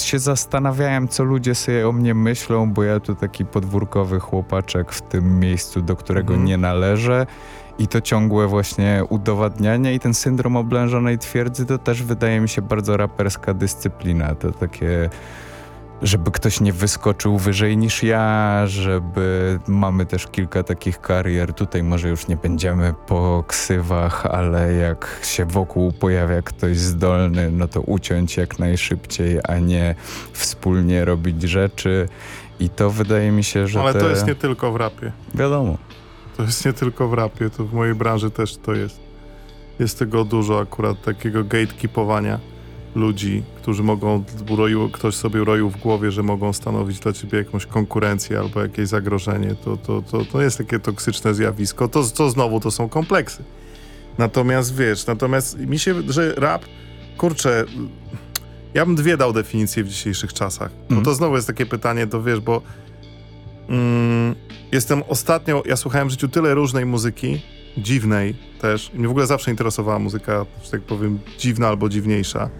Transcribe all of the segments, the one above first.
się zastanawiałem, co ludzie sobie o mnie myślą, bo ja tu taki podwórkowy chłopaczek w tym miejscu, do którego nie należę. I to ciągłe właśnie udowadnianie i ten syndrom oblężonej twierdzy to też wydaje mi się bardzo raperska dyscyplina. To takie, żeby ktoś nie wyskoczył wyżej niż ja, żeby mamy też kilka takich karier. Tutaj może już nie będziemy po ksywach, ale jak się wokół pojawia ktoś zdolny, no to uciąć jak najszybciej, a nie wspólnie robić rzeczy. I to wydaje mi się, że ale to jest nie tylko w rapie. Wiadomo. To jest nie tylko w rapie, to w mojej branży też to jest. Jest tego dużo akurat, takiego gatekeepowania ludzi, którzy mogą, ktoś sobie roił w głowie, że mogą stanowić dla ciebie jakąś konkurencję albo jakieś zagrożenie. To jest takie toksyczne zjawisko. To znowu to są kompleksy. Natomiast mi się, że rap, kurczę, ja bym dwie dał definicje w dzisiejszych czasach. Bo to znowu jest takie pytanie, to wiesz, bo ja słuchałem w życiu tyle różnej muzyki, dziwnej też. Mnie w ogóle zawsze interesowała muzyka, że tak powiem, dziwna albo dziwniejsza.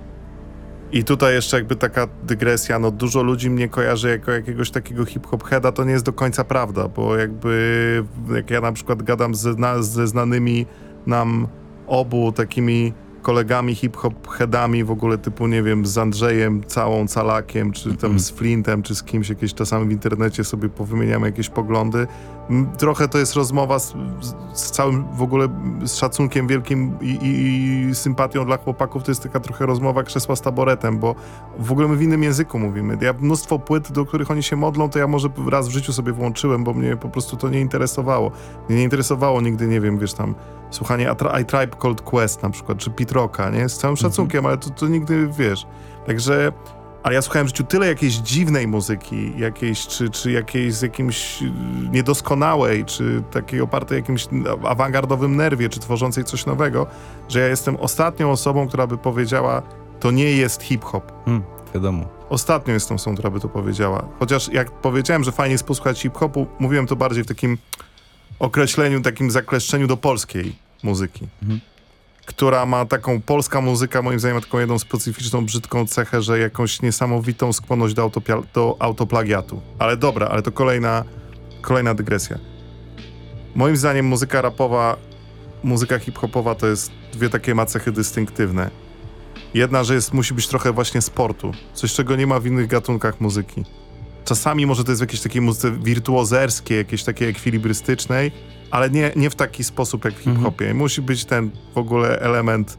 I tutaj jeszcze jakby taka dygresja, no dużo ludzi mnie kojarzy jako jakiegoś takiego hip-hop heada, to nie jest do końca prawda, bo jakby jak ja na przykład gadam ze znanymi nam obu takimi kolegami hip-hop headami w ogóle typu, nie wiem, z Andrzejem Calakiem, czy tam z Flintem, czy z kimś, jakieś czasami w internecie sobie powymieniamy jakieś poglądy. Trochę to jest rozmowa z całym w ogóle z szacunkiem wielkim i sympatią dla chłopaków, to jest taka trochę rozmowa krzesła z taboretem, bo w ogóle my w innym języku mówimy. Ja mnóstwo płyt, do których oni się modlą, to ja może raz w życiu sobie włączyłem, bo mnie po prostu to nie interesowało. Mnie nie interesowało nigdy, nie wiem, wiesz tam, słuchanie I Tribe Called Quest na przykład, czy Pete Rocka, nie? Z całym szacunkiem, ale to nigdy, wiesz. Także, ale ja słuchałem w życiu tyle jakiejś dziwnej muzyki, jakiejś, czy jakiejś z jakimś niedoskonałej, czy takiej opartej jakimś awangardowym nerwie, czy tworzącej coś nowego, że ja jestem ostatnią osobą, która by powiedziała, to nie jest hip-hop. Wiadomo. Ostatnią jestem osobą, która by to powiedziała. Chociaż jak powiedziałem, że fajnie jest posłuchać hip-hopu, mówiłem to bardziej w takim określeniu, takim zakleszczeniu do polskiej muzyki, która ma taką, polska muzyka moim zdaniem ma taką jedną specyficzną, brzydką cechę, że jakąś niesamowitą skłonność do autoplagiatu. Ale dobra, ale to kolejna dygresja. Moim zdaniem muzyka rapowa, muzyka hip-hopowa to jest dwie takie ma cechy dystynktywne. Jedna, że musi być trochę właśnie sportu, coś czego nie ma w innych gatunkach muzyki. Czasami może to jest w jakiejś takiej muzyce wirtuozerskiej, jakiejś takiej ekwilibrystycznej, ale nie w taki sposób jak w hip-hopie. Musi być ten w ogóle element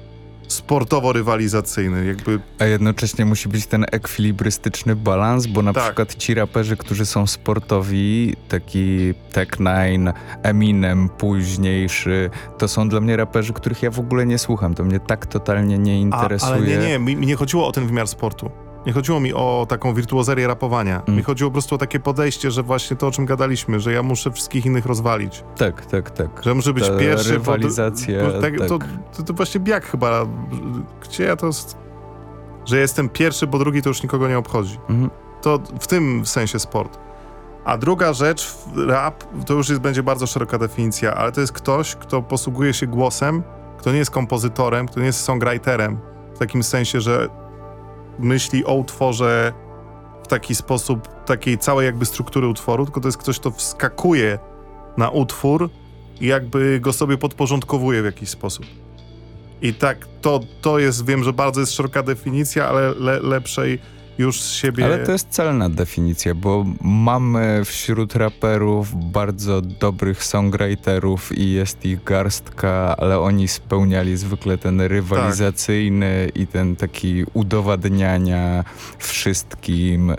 sportowo-rywalizacyjny. Jakby... A jednocześnie musi być ten ekwilibrystyczny balans, bo na przykład ci raperzy, którzy są sportowi, taki Tech9, Eminem późniejszy, to są dla mnie raperzy, których ja w ogóle nie słucham. To mnie tak totalnie nie interesuje. Ale mi nie chodziło o ten wymiar sportu. Nie chodziło mi o taką wirtuozerię rapowania. Mi chodziło po prostu o takie podejście, że właśnie to, o czym gadaliśmy, że ja muszę wszystkich innych rozwalić. Tak. Że muszę być pierwszy. Rywalizację. To właśnie bieg chyba. Gdzie ja to... Że ja jestem pierwszy, bo drugi to już nikogo nie obchodzi. To w tym sensie sport. A druga rzecz, rap, to już będzie bardzo szeroka definicja, ale to jest ktoś, kto posługuje się głosem, kto nie jest kompozytorem, kto nie jest songwriterem. W takim sensie, że myśli o utworze w taki sposób, takiej całej jakby struktury utworu, tylko to jest ktoś, kto wskakuje na utwór i jakby go sobie podporządkowuje w jakiś sposób. I tak, to jest, wiem, że bardzo jest szeroka definicja, ale lepszej już z siebie... Ale to jest celna definicja, bo mamy wśród raperów bardzo dobrych songwriterów i jest ich garstka, ale oni spełniali zwykle ten rywalizacyjny i ten taki udowadniania wszystkim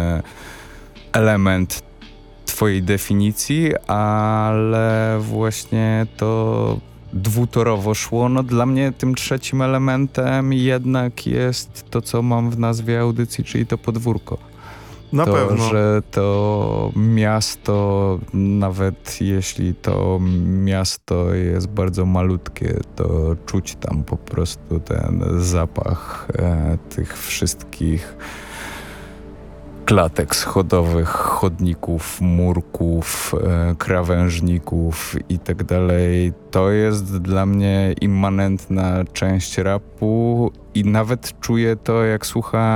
element twojej definicji, ale właśnie to dwutorowo szło. No dla mnie tym trzecim elementem jednak jest to, co mam w nazwie audycji, czyli to podwórko. Na pewno. Że to miasto, nawet jeśli to miasto jest bardzo malutkie, to czuć tam po prostu ten zapach tych wszystkich klatek schodowych, chodników, murków, krawężników i tak dalej. To jest dla mnie immanentna część rapu i nawet czuję to, jak słucham